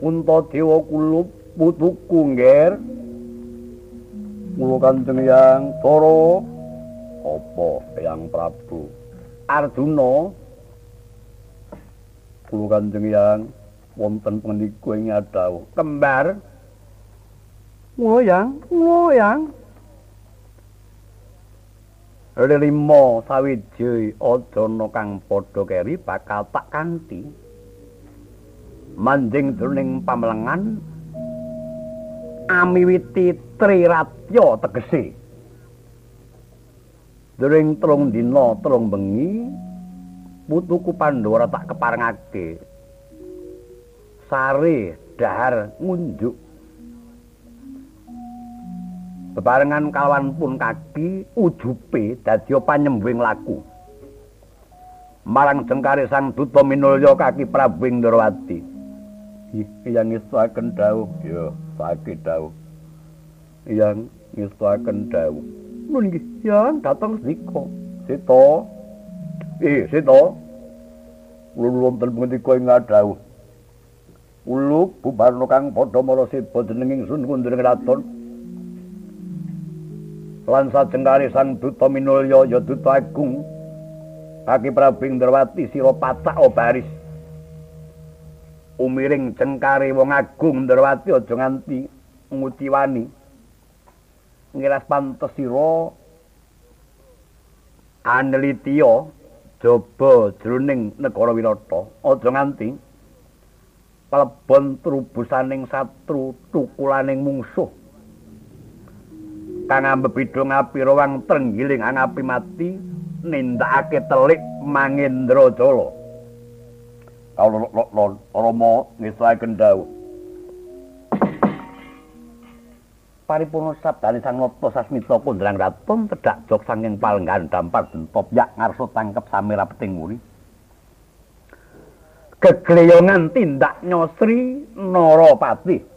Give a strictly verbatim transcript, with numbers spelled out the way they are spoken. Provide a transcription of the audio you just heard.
Untadewa kula putuku ngger. Kula Kanjeng Hyang Dara. Apa Hyang Prabu? Arjuna. Kula Kanjeng Hyang wonten punika ing adhawuh kembar. Kula Hyang, kula Hyang. Lima sawiji adana kang padha keri bakal tak kanthi manjing jroning pamlengan amiwiti triratya tegese during telung dina telung bengi putuku Pandhawa tak keparengake sare dahar ngunjuk bebarengan kalawan pun kaki ujupe dadi panyembuhing laku marang jengkare Sang Duta Minulya kaki Prabu Indrawati. Yang ngestuaken dawuh ya sakit dawuh. Yang ngestuaken dawuh. Nun nggih, yang dateng sika. Sita. Eh, Sita. Ulun wonten punika ing dawuh. Uluk bubarna kang padha mara seba jenenging Sun Kunduring Raton. Lan sajengkare Sang Duta Minulya ya Duta Agung kaki Prabu Indrawati sira pacak baris umiring jengkare wong agung Indrawati aja nganti nguciwani ngiras pantes sira anelitiya jaba jroning negara Wirata aja nganti kalebon trubusaning satru tukulaning mungsuh kang ambebidha ngapira wang trenggiling angapi mati nindakake telik Mangendrajala. Kawula Rama ngesaken dawuh. Paripurna sabdane Sang Nata Sasmita Kundrang Raton tedhak jog saking palenggan dampar dentop yak ngarsa tangkep samira peting muri. Gegleyongan tindak Nyosri Narapati.